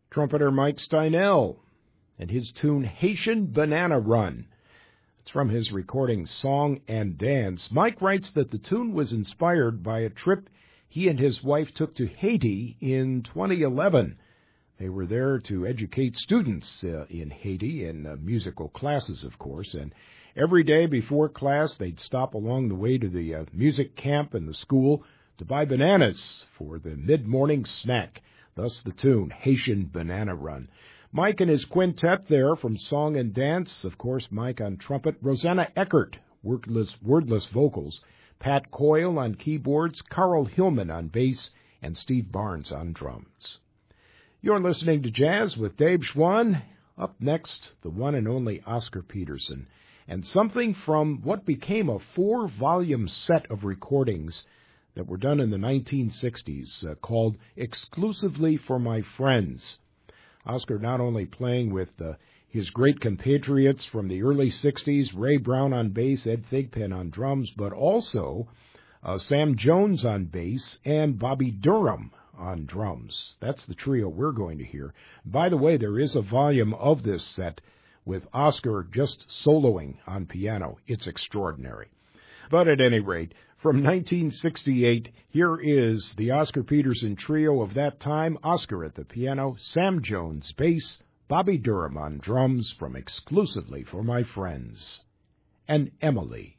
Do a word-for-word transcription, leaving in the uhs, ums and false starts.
trumpeter Mike Steinell, and his tune Haitian Banana Run. It's from his recording Song and Dance. Mike writes that the tune was inspired by a trip he and his wife took to Haiti in twenty eleven. They were there to educate students uh, in Haiti, in uh, musical classes, of course, and every day before class they'd stop along the way to the uh, music camp and the school to buy bananas for the mid-morning snack, thus the tune, Haitian Banana Run. Mike and his quintet there from Song and Dance, of course, Mike on trumpet, Rosanna Eckert, wordless, wordless vocals, Pat Coyle on keyboards, Carl Hillman on bass, and Steve Barnes on drums. You're listening to Jazz with Dave Schwann. Up next, the one and only Oscar Peterson, and something from what became a four-volume set of recordings that were done in the nineteen sixties uh, called Exclusively for My Friends. Oscar not only playing with uh, his great compatriots from the early sixties, Ray Brown on bass, Ed Thigpen on drums, but also uh, Sam Jones on bass and Bobby Durham on drums. That's the trio we're going to hear. By the way, there is a volume of this set with Oscar just soloing on piano. It's extraordinary. But at any rate, from nineteen sixty-eight, here is the Oscar Peterson trio of that time. Oscar at the piano, Sam Jones bass, Bobby Durham on drums, from Exclusively for My Friends. And Emily.